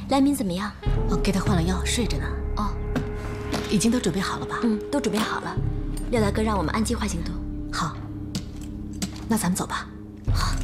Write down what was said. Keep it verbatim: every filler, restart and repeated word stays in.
来明怎么样？ 哦，给他换了药，睡着呢。 哦， 已经都准备好了吧？ 嗯，都准备好了。廖大哥让我们按计划行动。 好，那咱们走吧。